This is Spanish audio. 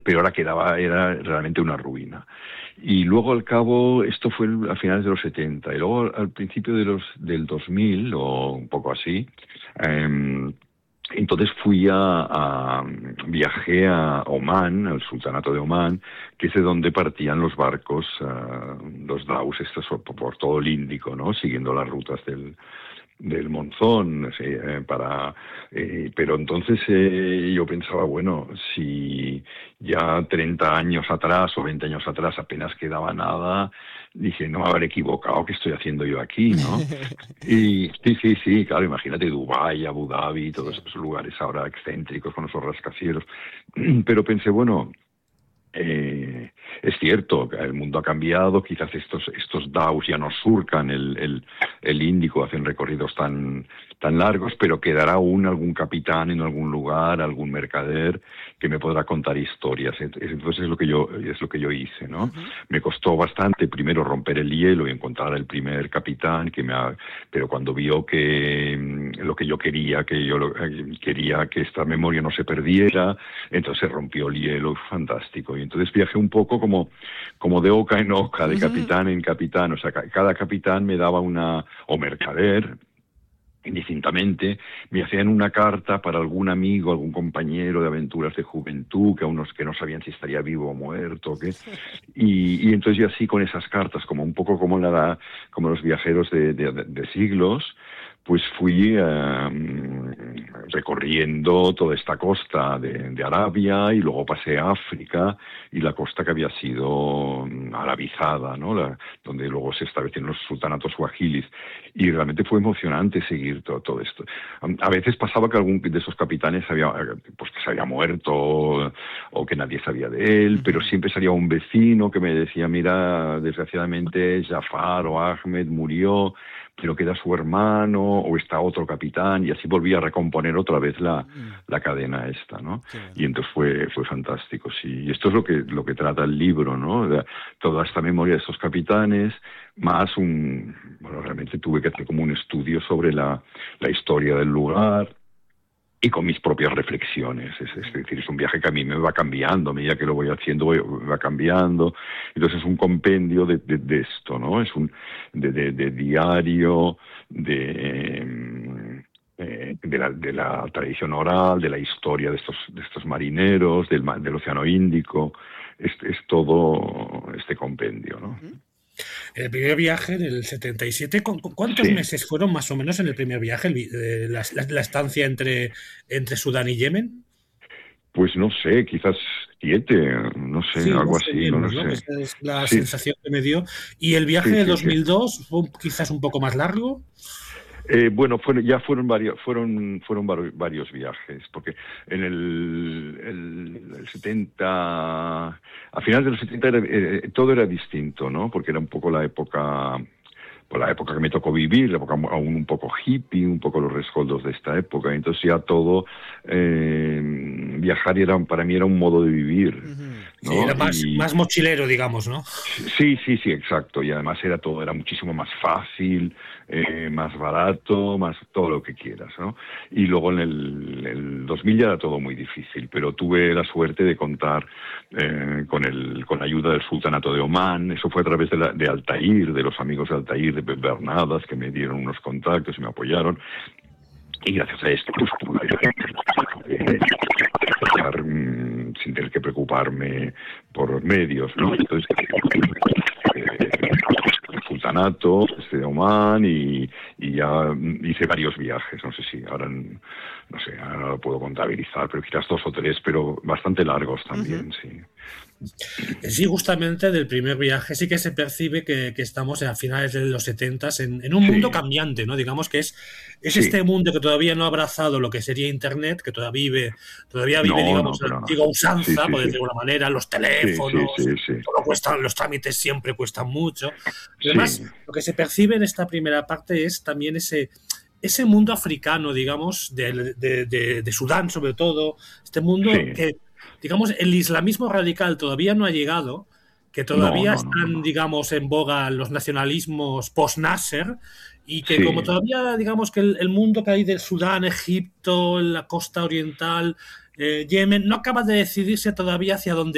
pero ahora era realmente una ruina. Y luego al cabo, esto fue a finales de los 70, y luego al principio del 2000, o un poco así, entonces viajé a Omán, al sultanato de Omán, que es de donde partían los barcos, los daus, estos por todo el Índico, ¿no? Siguiendo las rutas del monzón, sí, pero entonces yo pensaba, bueno, si ya 30 años atrás o 20 años atrás apenas quedaba nada, dije, no me habré equivocado, ¿qué estoy haciendo yo aquí, no? Y sí, claro, imagínate Dubái, Abu Dhabi, todos Sí. esos lugares ahora excéntricos con esos rascacielos, pero pensé, bueno, es cierto, el mundo ha cambiado, quizás estos DAOs ya no surcan el Índico, hacen recorridos tan largos, pero quedará aún algún capitán en algún lugar, algún mercader que me podrá contar historias. Entonces es lo que yo hice, ¿no? Ujú. Me costó bastante primero romper el hielo y encontrar el primer capitán pero cuando vio que lo que yo quería, quería que esta memoria no se perdiera, entonces se rompió el hielo, fantástico. Y entonces viajé un poco como de oca en oca, de capitán en capitán. O sea, cada capitán me daba o mercader, indistintamente, me hacían una carta para algún amigo, algún compañero de aventuras de juventud, que no sabían si estaría vivo o muerto, y entonces yo así con esas cartas, como un poco como los viajeros de siglos, pues fui recorriendo toda esta costa de Arabia, y luego pasé a África y la costa que había sido arabizada, ¿no? Donde luego se establecieron los sultanatos suajilis, y realmente fue emocionante seguir todo esto. A veces pasaba que algún de esos capitanes pues que se había muerto, o que nadie sabía de él, pero Ujú. siempre salía un vecino que me decía, mira, desgraciadamente Jafar o Ahmed murió, pero queda su hermano, o está otro capitán, y así volví a recomponer otra vez Mm. la cadena esta, ¿no? Qué Y bueno. entonces fue fantástico, sí. Y esto es lo que trata el libro, ¿no? Toda esta memoria de estos capitanes, más bueno, realmente tuve que hacer como un estudio sobre la historia del lugar, y con mis propias reflexiones. Es decir, es un viaje que a mí me va cambiando, a medida que lo voy haciendo va cambiando. Entonces es un compendio de esto, ¿no? Es de diario, de la tradición oral, de la historia de estos marineros, del Océano Índico. Es todo este compendio, ¿no? Ujú. El primer viaje del 77, ¿cuántos Sí. meses fueron más o menos en el primer viaje, la estancia entre Sudán y Yemen? Pues no sé, quizás 7, no sé, Sí, algo 11 así, no lo menos, ¿no? sé. Esa es la Sí, sensación que me dio. ¿Y el viaje sí, de sí, sí. 2002 fue quizás un poco más largo? Bueno, ya fueron varios viajes, porque en el 70, a finales de los 70 todo era distinto, ¿no? Porque era un poco pues la época que me tocó vivir, la época aún un poco hippie, un poco los rescoldos de esta época. Entonces ya todo, viajar para mí era un modo de vivir, Ujú. Sí, ¿no? era más mochilero, digamos, ¿no? Sí, exacto. Y además era muchísimo más fácil, más barato, más todo lo que quieras, ¿no? Y luego en el 2000 ya era todo muy difícil, pero tuve la suerte de contar con la ayuda del Sultanato de Omán. Eso fue a través de Altair, de los amigos de Altair, de Bernadas, que me dieron unos contactos y me apoyaron. Y gracias a esto, pues pude viajar, sin tener que preocuparme por los medios, ¿no? Entonces, el sultanato de Omán, y ya hice varios viajes, no sé si ahora, no sé, ahora lo puedo contabilizar, pero quizás 2 o 3, pero bastante largos Ujú. también, sí. Sí, justamente del primer viaje sí que se percibe que estamos a finales de los 70 en un mundo Sí, cambiante, ¿no? Digamos que es sí, este mundo que todavía no ha abrazado lo que sería Internet, que todavía vive, no, digamos, la pero no. antigua Sí, usanza, sí, por sí, decirlo de alguna manera, los sí, sí, teléfonos, sí, sí, todo cuesta, los trámites siempre cuestan mucho. Y sí, además, lo que se percibe en esta primera parte es también ese mundo africano, digamos, de Sudán sobre todo, este mundo sí. que, digamos, el islamismo radical todavía no ha llegado, que No, todavía no, no, no, están, no. digamos, en boga los nacionalismos post-Nasser, y que como Sí, todavía, digamos, que el mundo que hay del Sudán, Egipto, la costa oriental, Yemen, no acaba de decidirse todavía hacia dónde